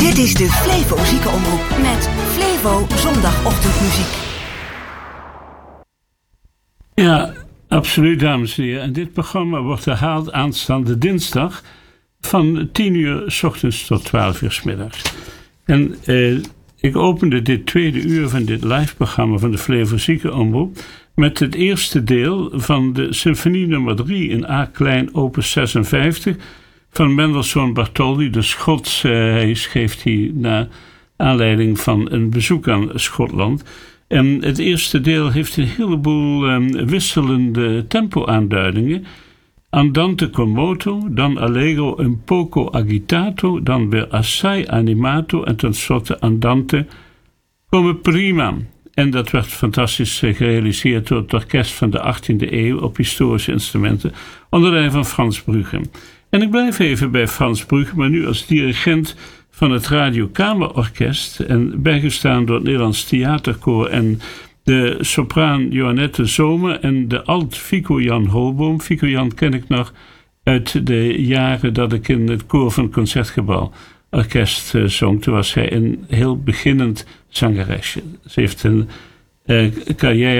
Dit is de Flevo Ziekenomroep met Flevo Zondagochtendmuziek. Ja, absoluut, dames en heren. En dit programma wordt herhaald aanstaande dinsdag van 10 uur 's ochtends tot 12 uur 's middags. En ik opende dit tweede uur van dit live-programma van de Flevo Ziekenomroep met het eerste deel van de symfonie nummer 3 in A klein opus 56 van Mendelssohn Bartholdy, de Schots. Hij schreef die naar aanleiding van een bezoek aan Schotland. En het eerste deel heeft een heleboel wisselende tempo-aanduidingen. Andante con moto, dan allegro un poco agitato, dan weer assai animato en tenslotte andante come prima. En dat werd fantastisch gerealiseerd door het orkest van de 18e eeuw op historische instrumenten onder leiding van Frans Brugge. En ik blijf even bij Frans Brugge, maar nu als dirigent van het Radiokamerorkest en bijgestaan door het Nederlands Theaterkoor en de sopraan Johannette Zomer en de alt Fico Jan Holboom. Fico Jan ken ik nog uit de jaren dat ik in het koor van het Concertgebouworkest zong. Toen was hij een heel beginnend zangeresje. Ze heeft een carrière